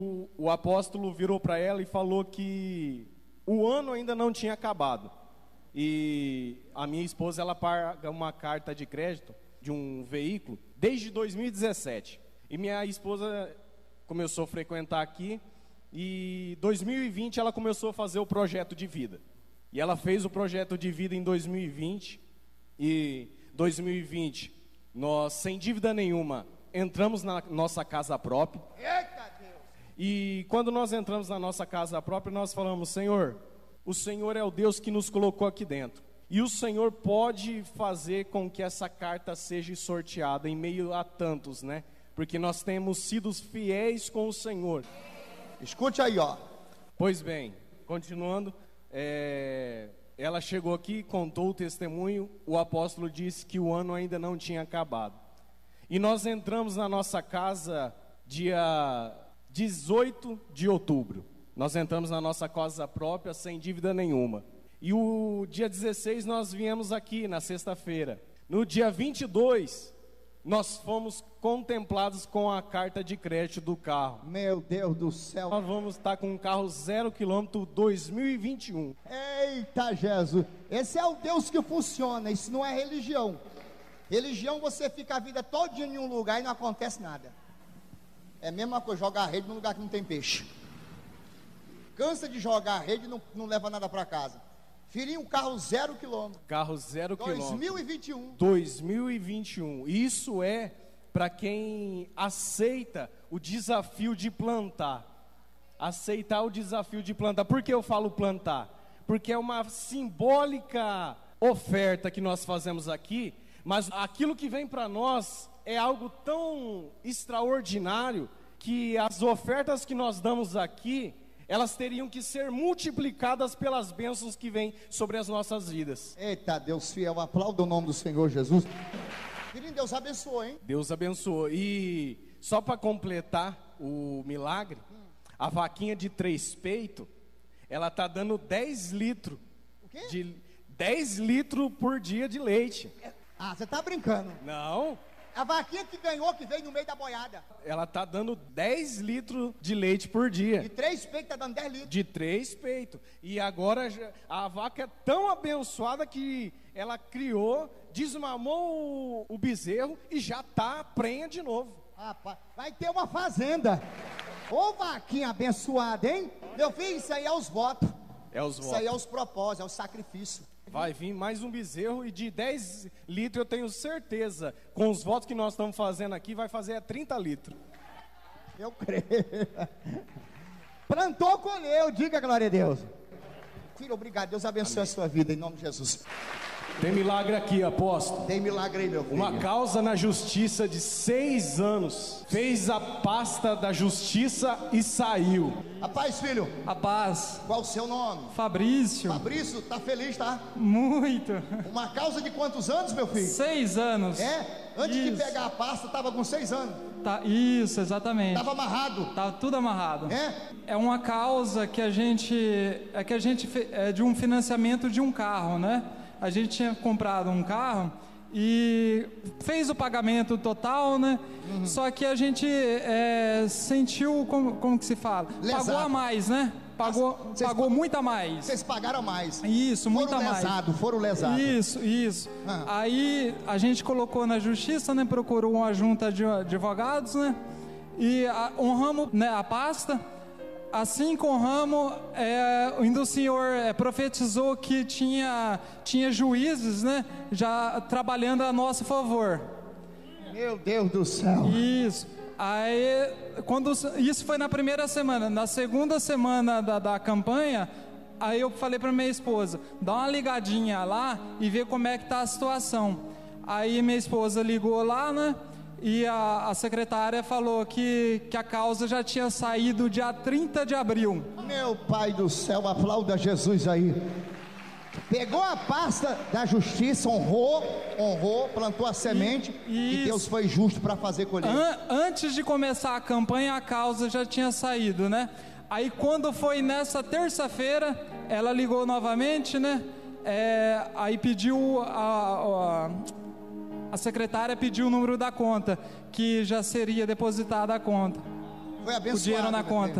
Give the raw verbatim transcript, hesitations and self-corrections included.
O, o apóstolo virou para ela e falou que o ano ainda não tinha acabado. E a minha esposa, ela paga uma carta de crédito de um veículo desde dois mil e dezessete. E minha esposa começou a frequentar aqui e em dois mil e vinte ela começou a fazer o projeto de vida. E ela fez o projeto de vida em dois mil e vinte. E dois mil e vinte, nós sem dívida nenhuma entramos na nossa casa própria. Eita Deus! E quando nós entramos na nossa casa própria, nós falamos: Senhor, o Senhor é o Deus que nos colocou aqui dentro. E o Senhor pode fazer com que essa carta seja sorteada em meio a tantos, né? Porque nós temos sido fiéis com o Senhor. Escute aí, ó. Pois bem, continuando, é... ela chegou aqui, contou o testemunho. O apóstolo disse que o ano ainda não tinha acabado. E nós entramos na nossa casa dia dezoito de outubro. Nós entramos na nossa casa própria sem dívida nenhuma. E o dia dezesseis nós viemos aqui na sexta-feira. No dia vinte e dois nós fomos contemplados com a carta de crédito do carro. Meu Deus do céu. Nós vamos estar com um carro zero quilômetro dois mil e vinte e um. Eita Jesus. Esse é o Deus que funciona. Isso não é religião. Religião, você fica a vida todinha em um lugar e não acontece nada. É a mesma coisa, jogar a rede num lugar que não tem peixe. Cansa de jogar a rede e não, não leva nada para casa. Filhinho, carro zero quilômetro. Carro zero quilômetro. dois mil e vinte e um. dois mil e vinte e um. Isso é para quem aceita o desafio de plantar. Aceitar o desafio de plantar. Por que eu falo plantar? Porque é uma simbólica oferta que nós fazemos aqui, mas aquilo que vem para nós é algo tão extraordinário que as ofertas que nós damos aqui, elas teriam que ser multiplicadas pelas bênçãos que vêm sobre as nossas vidas. Eita Deus fiel, aplauda o nome do Senhor Jesus. Filhinho, Deus abençoou, hein? Deus abençoou. E só para completar o milagre, a vaquinha de três peitos, ela está dando dez litros. O quê? De dez litros por dia de leite. Ah, você tá brincando. Não. A vaquinha que ganhou, que veio no meio da boiada. Ela tá dando dez litros de leite por dia. De três peitos tá dando dez litros. De três peitos. E agora a vaca é tão abençoada que ela criou, desmamou o, o bezerro e já tá prenha de novo. Rapaz, vai ter uma fazenda. Ô vaquinha abençoada, hein? Meu filho, isso aí é os votos. É os Isso votos. aí é os propósitos, é o sacrifício. Vai vir mais um bezerro e de dez litros eu tenho certeza, com os votos que nós estamos fazendo aqui, vai fazer trinta litros. Eu creio. Plantou, colheu, diga glória a Deus. Filho, obrigado, Deus abençoe Amém. A sua vida, em nome de Jesus. Tem milagre aqui, apóstolo. Tem milagre aí, meu filho. Uma causa na justiça de seis anos. Fez a pasta da justiça e saiu. Rapaz, filho. A paz. Qual o seu nome? Fabrício. Fabrício, tá feliz, tá? Muito. Uma causa de quantos anos, meu filho? Seis anos. É? Antes isso. de pegar a pasta, tava com seis anos. Tá, isso, exatamente. Tava amarrado. Tava tudo amarrado. É? É uma causa que a gente é que a gente é de um financiamento de um carro, né? A gente tinha comprado um carro e fez o pagamento total, né? Uhum. Só que a gente é, sentiu, como, como que se fala? Lesado. Pagou a mais, né? Pagou, Cês pagou pa... muito a mais. Vocês pagaram a mais. Isso, foram muito a mais. Lesado, foram lesados. Isso, isso. Ah. Aí a gente colocou na justiça, né? Procurou uma junta de advogados, né? E a, honramos, né, a pasta. Assim que honramos, é, ainda o Senhor é, profetizou que tinha, tinha juízes, né? Já trabalhando a nosso favor. Meu Deus do céu. Isso. Aí, quando, isso foi na primeira semana. Na segunda semana da, da campanha, aí eu falei para minha esposa: dá uma ligadinha lá e vê como é que tá a situação. Aí minha esposa ligou lá, né? E a, a secretária falou que, que a causa já tinha saído dia trinta de abril. Meu pai do céu, aplauda Jesus aí. Pegou a pasta da justiça, honrou, honrou, plantou a semente e, e Deus foi justo para fazer colheita. An, antes de começar a campanha, a causa já tinha saído, né? Aí quando foi nessa terça-feira, ela ligou novamente, né? É, aí pediu a, a, a secretária pediu o número da conta, que já seria depositada a conta. Foi abençoado, o dinheiro na meu conta. bem.